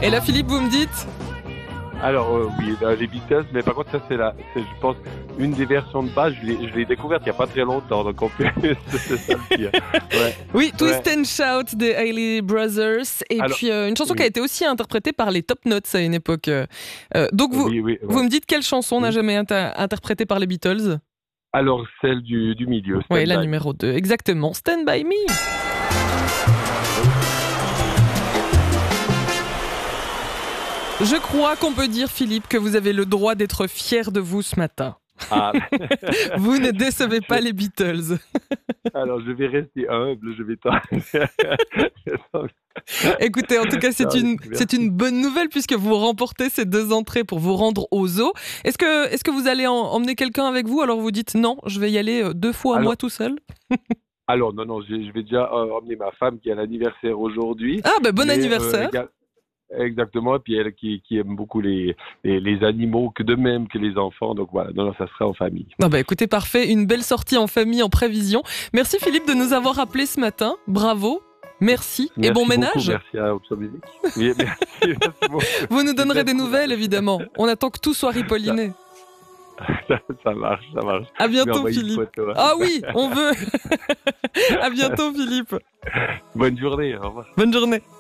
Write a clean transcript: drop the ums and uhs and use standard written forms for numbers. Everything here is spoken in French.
Et là, Philippe, vous me dites? Alors oui, les Beatles, mais par contre ça c'est je pense une des versions de base. Je l'ai découverte il y a pas très longtemps, donc en plus c'est ça le pire. Ouais. Oui, Twist Ouais. and Shout des Hailey Brothers. Et Alors, puis une chanson qui a oui, été aussi interprétée par les Top Notes à une époque. Donc oui, oui. vous Ouais. me dites quelle chanson n'a Oui. jamais été interprétée par les Beatles? Alors celle du milieu, Oui, Stand la By Me. numéro 2, exactement. Stand By Me. Je crois qu'on peut dire, Philippe, que vous avez le droit d'être fier de vous ce matin. Ah, Vous ne décevez pas les Beatles. alors je vais rester humble, je vais Écoutez, en tout cas, c'est une bonne nouvelle puisque vous remportez ces 2 entrées pour vous rendre au zoo. Est-ce que vous allez emmener quelqu'un avec vous? Alors vous dites non, je vais y aller 2 fois moi Alors, tout seul. non, je vais déjà emmener ma femme qui a l'anniversaire aujourd'hui, Ah ben bon mais anniversaire. exactement, et puis elle qui aime beaucoup les animaux, que de même que les enfants, donc voilà, non, ça sera en famille. Non bah écoutez, parfait, une belle sortie en famille en prévision. Merci Philippe de nous avoir appelés ce matin. Bravo. Merci et bon Merci beaucoup, ménage. merci à Option Music. Oui, merci beaucoup. Vous nous donnerez des Merci. nouvelles évidemment. On attend que tout soit ripolliné. Ça marche, ça marche. À Je vais bientôt envoyer une Philippe. photo, hein. Ah oui, on veut. À bientôt Philippe. Bonne journée, au revoir. Bonne journée.